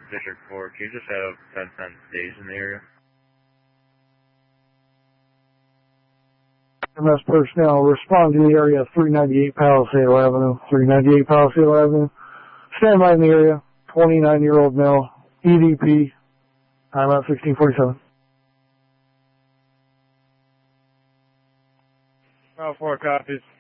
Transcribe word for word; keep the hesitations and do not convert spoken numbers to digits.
District four. Can you just have ten ten days in the area? M S personnel, respond to the area three ninety-eight Palisade Avenue. three ninety-eight Palisade Avenue. Stand by in the area. twenty-nine-year-old male. E D P. I'm at sixteen forty-seven. Oh, four copies.